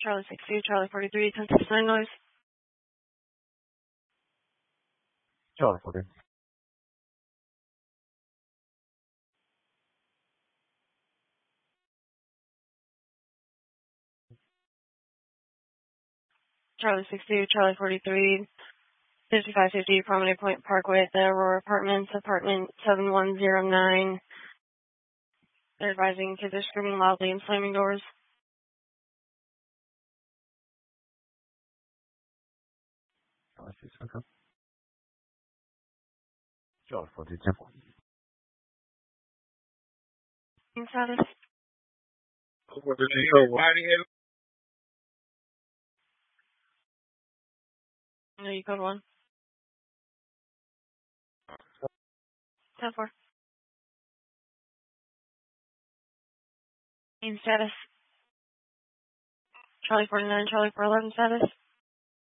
Charlie 62, Charlie 43, 1069 noise. Charlie 40. Charlie 62, Charlie 43, 5550 Promenade Point Parkway at the Aurora Apartments, apartment 7109. They're advising kids are screaming loudly and slamming doors. Charlie 6, okay. Charlie 42. Status. What the hell? Why the hell? No, you code 1. 10-4. Status. Charlie 49, Charlie 411 status.